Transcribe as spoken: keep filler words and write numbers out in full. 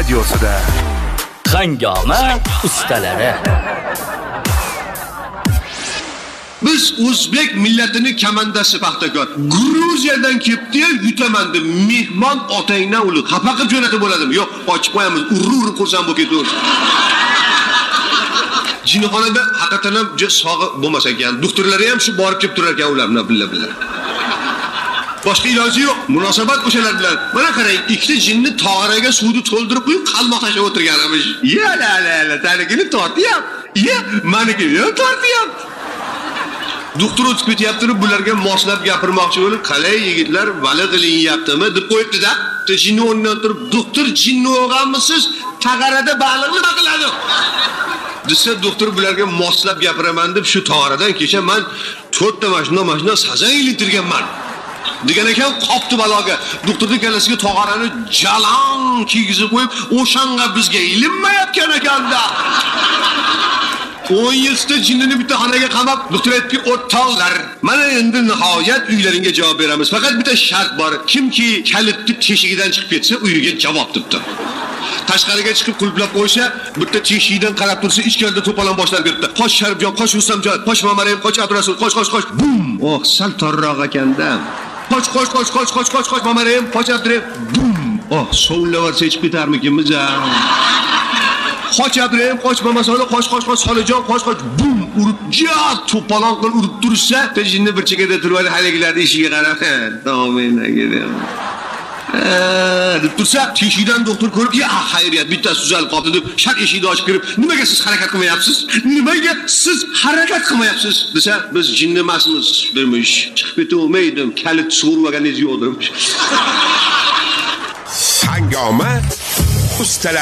radiosida Hangoma ustalari. Biz o'zbek millatining kamandasi Paxtakor. Gruziyadan kelibdi, yutaman deb mehmon otangdan uli xafa qilib jo'natib bo'ladimi? Yo'q, ochib qo'yamiz. Urur-urur xursand bo'lib ketaver. Jinxonada haqiqatan ham sog'i bo'lmas ekan. Doktorlari ham shu borib kelib turar ekan ularni billa-billa. Boshqa iloji yo'q. Munosabat o'shalar bilan. Mana qarang, ikkita jinni tog'araga suvni to'ldirib qo'yib, qalmoq tashlab o'tirganimiz. Ya la la la, tanikini tortiyam. Ya, manikini ham tortiyam. Doktor o'tib ketyapti, bularga moslab gapirmoqchi bo'lib, qalay yigitlar, bali qilinyaptimi deb qo'yibdi-da. Jinni o'rnidan turib, "Doktor, jinni o'g'anmisiz? Tag'arada baliq nima qiladi?" Desa, doktor bularga moslab gapiraman deb shu tog'aradan kecha men to'rtta mashina mashina sazan ilintirganman. Degan ekan, qopti baloga. Doktorning kallasiga tog'arani jalang kiygizib qo'yib, o'shanga bizga ilinmayotgan ekanda. o'n yilda jinnini bitta xonaga qamab, doktor aytdi, "O'rtoqlar, mana endi nihoyat uylaringga javob beramiz. Faqat bitta shart bor. Kimki kalitni teshigidan chiqib ketsa, uyiga javob" debdi. Tashqariga chiqib qulplab qo'ysa, bitta teshikdan qarab tursa, ichkarida to'polon boshlab berdi. "Qoch Sharifjon, qoch Rustamjon, qoch Mamarim, qoch Abdurasul, qoch, qoch, qoch." Bum! Oh, sal torroq ekanda. Qoch, qoch, qoch, qoch, qoch, qoch, qoch Mamarim, qoch Abdurim. Bum! Oh, sovunlaversa chiqib ketarmikinmiz a? Qoch Abdurim, qoch Mamasoli, qoch, qoch, qoch Solijon, qoch, qoch. Bum! Urib, ja, to'polon qilib urib tursa, jinni bir chekada turib, haligilarning ishiga qarab, "Domina kedim." deb tursa, teshikdan doktor ko'rib, "Ya, xayriyat, bittasi tuzalib qoldi" deb shart eshikni ochib kirib, "Nimaga siz harakat qilmayapsiz? Nimaga siz harakat qilmayapsiz?" desa, "Biz jinni emasmiz" demiş. "Chiqib ketolmaydim, kalit sug'urmaganingiz yo'q" demiş. Hangoma ustalari